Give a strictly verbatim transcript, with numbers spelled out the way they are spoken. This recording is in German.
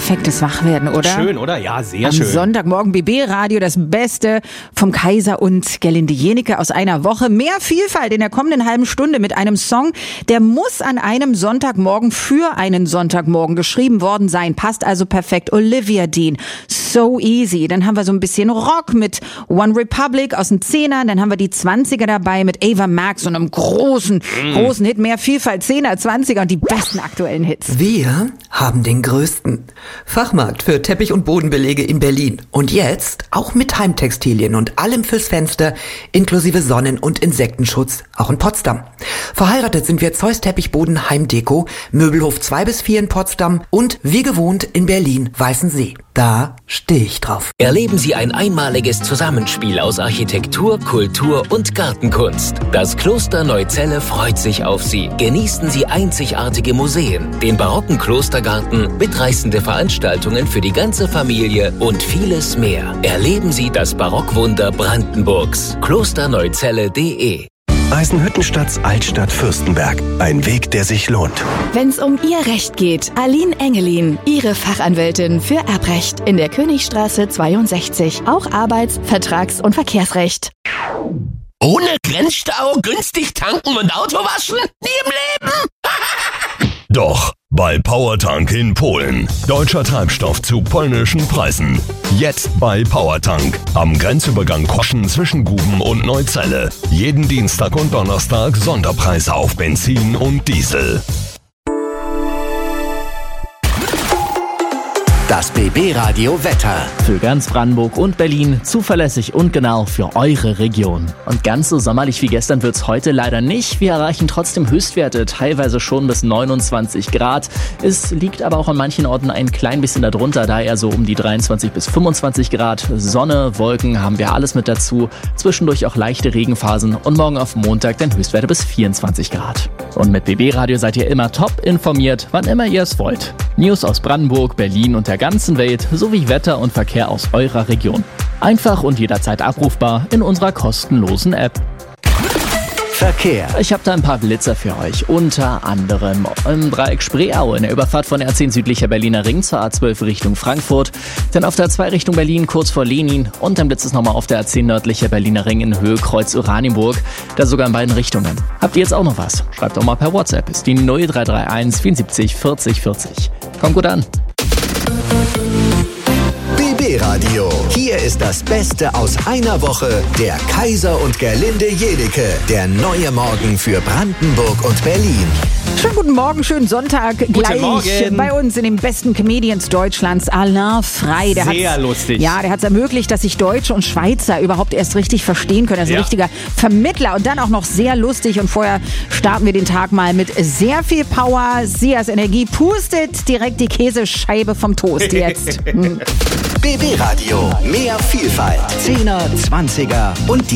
perfektes Wachwerden, oder? Schön, oder? Ja, sehr Am schön. Sonntagmorgen B B-Radio, das Beste vom Kaiser und Gerlinde Jenike aus einer Woche. Mehr Vielfalt in der kommenden halben Stunde mit einem Song, der muss an einem Sonntagmorgen für einen Sonntagmorgen geschrieben worden sein. Passt also perfekt. Olivia Dean, So Easy. Dann haben wir so ein bisschen Rock mit One Republic aus den Zehnern. Dann haben wir die Zwanziger dabei mit Ava Max und einem großen, mm. großen Hit. Mehr Vielfalt, Zehner, Zwanziger und die besten aktuellen Hits. Wir haben den größten Fachmarkt für Teppich- und Bodenbelege in Berlin. Und jetzt auch mit Heimtextilien und allem fürs Fenster, inklusive Sonnen- und Insektenschutz, auch in Potsdam. Verheiratet sind wir Zeus Teppichboden Heimdeko, Möbelhof zwei bis vier in Potsdam und wie gewohnt in Berlin Weißensee. Da stehe ich drauf. Erleben Sie ein einmaliges Zusammenspiel aus Architektur, Kultur und Gartenkunst. Das Kloster Neuzelle freut sich auf Sie. Genießen Sie einzigartige Museen, den barocken Klostergarten, mitreißende Veranstaltungen für die ganze Familie und vieles mehr. Erleben Sie das Barockwunder Brandenburgs. klosterneuzelle punkt de Eisenhüttenstadts Altstadt Fürstenberg. Ein Weg, der sich lohnt. Wenn's um Ihr Recht geht, Aline Engelin, Ihre Fachanwältin für Erbrecht in der Königstraße zweiundsechzig. Auch Arbeits-, Vertrags- und Verkehrsrecht. Ohne Grenzstau, günstig tanken und Auto waschen? Nie im Leben! Doch, bei Powertank in Polen. Deutscher Treibstoff zu polnischen Preisen. Jetzt bei Powertank. Am Grenzübergang Koschen zwischen Guben und Neuzelle. Jeden Dienstag und Donnerstag Sonderpreise auf Benzin und Diesel. Das B B-Radio Wetter. Für ganz Brandenburg und Berlin zuverlässig und genau für eure Region. Und ganz so sommerlich wie gestern wird's heute leider nicht. Wir erreichen trotzdem Höchstwerte, teilweise schon bis neunundzwanzig Grad. Es liegt aber auch an manchen Orten ein klein bisschen darunter, da eher so um die dreiundzwanzig bis fünfundzwanzig Grad. Sonne, Wolken haben wir alles mit dazu. Zwischendurch auch leichte Regenphasen und morgen auf Montag dann Höchstwerte bis vierundzwanzig Grad. Und mit B B-Radio seid ihr immer top informiert, wann immer ihr es wollt. News aus Brandenburg, Berlin und der ganzen Welt sowie Wetter und Verkehr aus eurer Region. Einfach und jederzeit abrufbar in unserer kostenlosen App. Verkehr. Ich habe da ein paar Blitzer für euch. Unter anderem im Dreieck Spreeau in der Überfahrt von der A zehn südlicher Berliner Ring zur A zwölf Richtung Frankfurt. Dann auf der A zwei Richtung Berlin kurz vor Lenin. Und dann blitzt es nochmal auf der A zehn nördlicher Berliner Ring in Höhe Kreuz Oranienburg. Da sogar in beiden Richtungen. Habt ihr jetzt auch noch was? Schreibt doch mal per WhatsApp. Ist die null drei drei eins vierundsiebzig vierzig vierzig. Kommt gut an. B B-Radio. Hier ist das Beste aus einer Woche. Der Kaiser und Gerlinde Jenike. Der neue Morgen für Brandenburg und Berlin. Schönen guten Morgen, schönen Sonntag. Guten Gleich Morgen. bei uns in den besten Comedians Deutschlands, Alain Frey. Der Sehr hat's, lustig. Ja, der hat es ermöglicht, dass sich Deutsche und Schweizer überhaupt erst richtig verstehen können. Er ist Ja. ein richtiger Vermittler und dann auch noch sehr lustig. Und vorher starten wir den Tag mal mit sehr viel Power. Sias Energie pustet direkt die Käsescheibe vom Toast jetzt. Hm. B B-Radio. Mehr Vielfalt. Zehner, Zwanziger und die